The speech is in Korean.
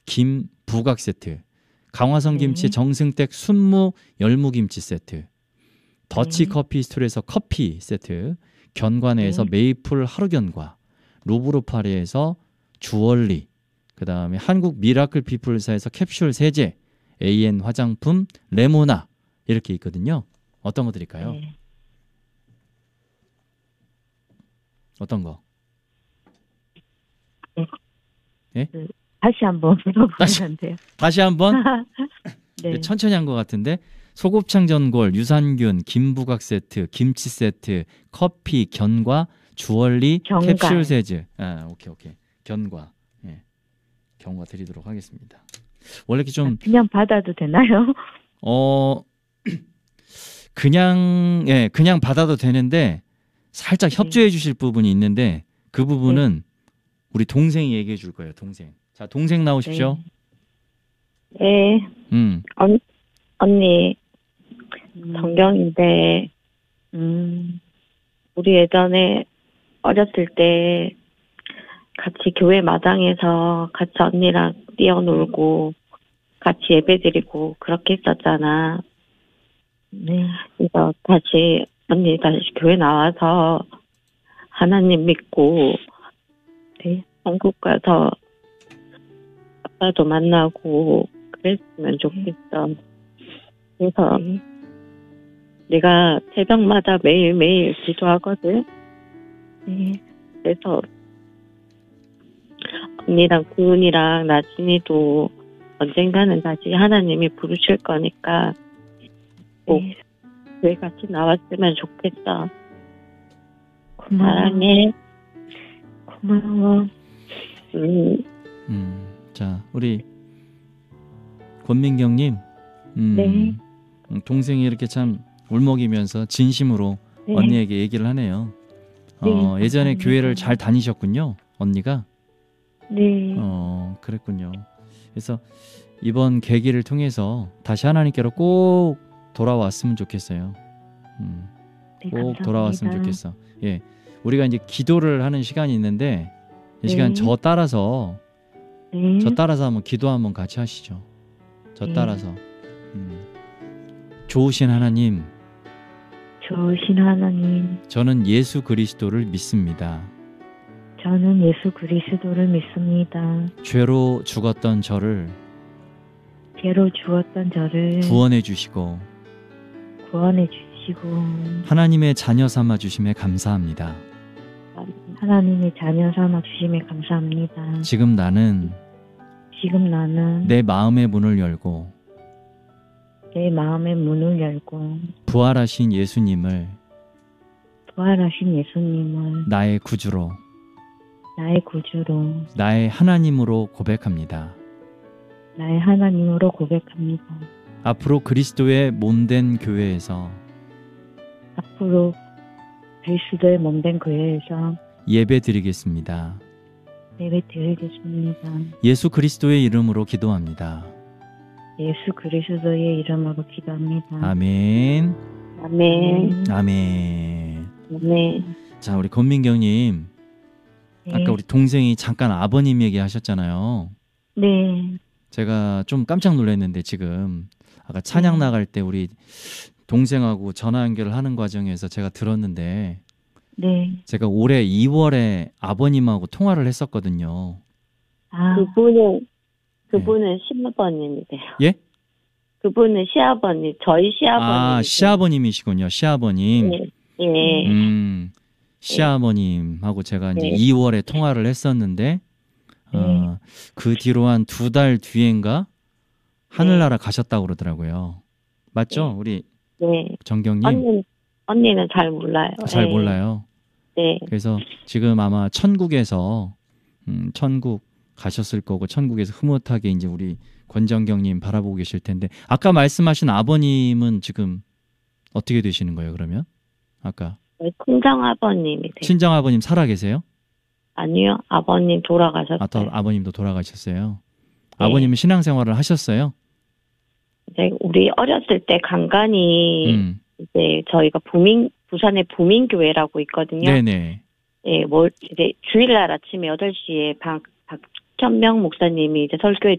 김 부각 세트, 강화성 김치 네. 정승댁 순무 열무김치 세트, 더치 네. 커피 스토리에서 커피 세트, 견과내에서 네. 메이플 하루견과, 루브르 파리에서 주얼리, 그 다음에 한국 미라클 피플사에서 캡슐 세제, AN 화장품 레모나 이렇게 있거든요. 어떤 거 드릴까요? 네. 어떤 거? 네. 예? 다시 한번 물어보면 안 돼요? 다시 한번 네. 천천히 한 것 같은데, 소곱창 전골, 유산균, 김부각 세트, 김치 세트, 커피, 견과, 주얼리, 견과. 캡슐 세제. 아, 오케이. 견과. 예. 견과 드리도록 하겠습니다. 원래 이렇게 좀 그냥 받아도 되나요? 그냥 받아도 되는데 살짝 협조해 주실 부분이 있는데, 그 부분은 우리 동생이 얘기해 줄 거예요. 동생. 자, 동생 나오십시오. 네. 언니, 정경인데, 우리 예전에 어렸을 때 같이 교회 마당에서 같이 언니랑 뛰어놀고 같이 예배드리고 그렇게 했었잖아. 네. 그래서 언니 다시 교회 나와서 하나님 믿고, 네, 한국 가서 아빠도 만나고 그랬으면 좋겠어. 그래서 내가 새벽마다 매일매일 기도하거든. 네. 그래서 언니랑 구은이랑 나진이도 언젠가는 다시 하나님이 부르실 거니까 꼭 교회 같이 나왔으면 좋겠어. 고마워. 사랑해. 고마워. 자, 우리 권민경님, 네. 동생이 이렇게 참 울먹이면서 진심으로 네. 언니에게 얘기를 하네요. 네, 예전에 감사합니다. 교회를 잘 다니셨군요, 언니가. 네. 그랬군요. 그래서 이번 계기를 통해서 다시 하나님께로 꼭 돌아왔으면 좋겠어요. 네, 꼭 감사합니다. 돌아왔으면 좋겠어. 예, 우리가 이제 기도를 하는 시간이 있는데, 이 시간 네. 저 따라서 한번 기도 한번 같이 하시죠. 저 네. 따라서. 좋으신 하나님, 좋으신 하나님, 저는 예수 그리스도를 믿습니다. 저는 예수 그리스도를 믿습니다. 죄로 죽었던 저를 죄로 죽었던 저를 구원해 주시고 구원해 주시고 하나님의 자녀 삼아 주심에 감사합니다. 하나님의 자녀 삼아 주심에 감사합니다. 지금 나는 지금 나는 내 마음의 문을 열고 내 마음의 문을 열고 부활하신 예수님을 부활하신 예수님을 나의 구주로, 나의 구주로, 나의 하나님으로 고백합니다. 나의 하나님으로 고백합니다. 앞으로 그리스도의 몸된 교회에서 앞으로 그리스도의 몸된 교회에서 예배 드리겠습니다. 예배 드리겠습니다. 예수 그리스도의 이름으로 기도합니다. 예수 그리스도의 이름으로 기도합니다. 아멘. 아멘. 아멘. 네. 자, 우리 권민경님, 네. 아까 우리 동생이 잠깐 아버님 얘기하셨잖아요. 네. 제가 좀 깜짝 놀랐는데, 지금 아까 찬양 나갈 때 우리 동생하고 전화 연결을 하는 과정에서 제가 들었는데, 네. 제가 올해 2월에 아버님하고 통화를 했었거든요. 아, 그분은 시아버님이세요. 예? 그분은 시아버님, 저희 시아버님. 아, 시아버님이시군요. 시아버님. 네. 네. 시아버님하고 제가 이제 네. 2월에 통화를 했었는데, 그 뒤로 한 2달 뒤엔가 하늘나라 가셨다고 그러더라고요. 맞죠? 우리 네. 정경님? 언니는 잘 몰라요. 잘 네. 몰라요. 네. 그래서 지금 아마 천국에서 천국 가셨을 거고, 천국에서 흐뭇하게 이제 우리 권정경님 바라보고 계실 텐데, 아까 말씀하신 아버님은 지금 어떻게 되시는 거예요, 그러면? 아까 네, 친정 아버님이세요. 친정 아버님 살아 계세요? 아니요, 아버님 돌아가셨어요. 아버님도 돌아가셨어요. 네. 아버님은 신앙생활을 하셨어요? 이제 우리 어렸을 때 간간히 이제 저희가 부산에 부민교회라고 있거든요. 네네. 예, 이제 주일날 아침에 8시에 박현명 목사님이 이제 설교해